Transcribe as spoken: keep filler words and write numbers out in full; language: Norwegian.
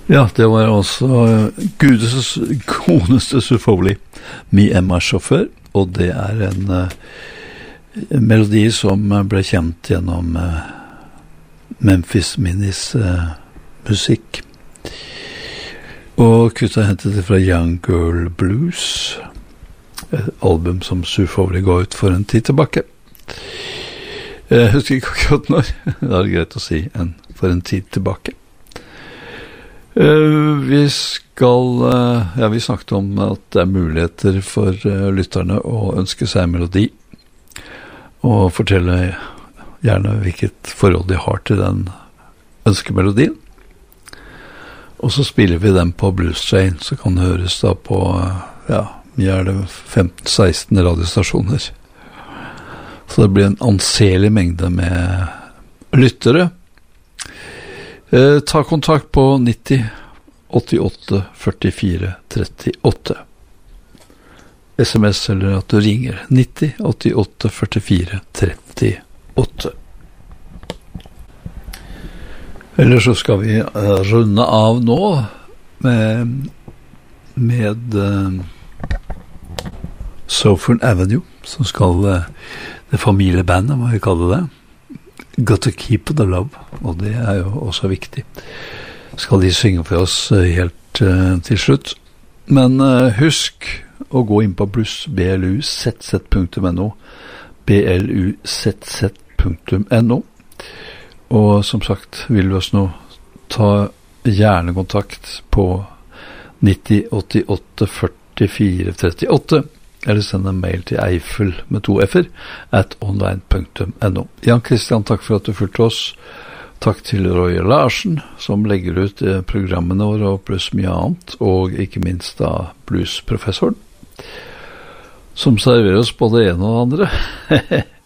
Ja, det var også Gudes koneste Sufoli, Mi Emma Sjåfør, og det er en, en melodi som ble kjent gjennom uh, Memphis Minis uh, musikk. Og kutta hentet det fra Young Girl Blues, et album som Sufoli ga ut for en tid tilbake. Jeg husker ikke akkurat når, det er greit å si, en, for en tid tilbake. Uh, vi skal, uh, ja, vi snakket om at det er muligheter for uh, lytterne å ønske seg en melodi, og fortelle gjerne hvilket forhold de har til den ønskemelodien. Og så spiller vi den på Blues Train, så kan det høres da på, uh, ja, vi er det femten seksten radiostasjoner. Så det blir en anselig mengde med lyttere. Eh, ta kontakt på nitti åttiåtte førtifire trettiåtte. S M S eller at du ringer nitti åttiåtte førtifire trettiåtte. Eller så skal vi uh, runde av nå med, med uh, Southern Avenue, som skal uh, det familiebandet, må vi kalle det. Got to keep the love, og det er jo også viktig. Skal de synge for oss helt uh, til slutt. Men uh, husk å gå inn på blues, b l u z z punktum n o, b l u z z punktum n o. Og som sagt, vil vi oss nå ta gjerne kontakt på nitti åttiåtte førtifire trettiåtte, eller send en mail til Eiffel med to f-er at online punktum n o. Jan Christian, takk for at du fulgte oss. Takk til Roy Larsen, som legger ut eh, programmene våre og pluss mye annet, og ikke minst da bluesprofessoren, som serverer oss både det ene og det andre.